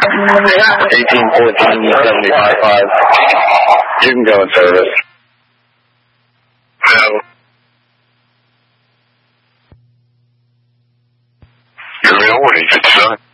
1814-75-5. You can go in service. You're in 1-857.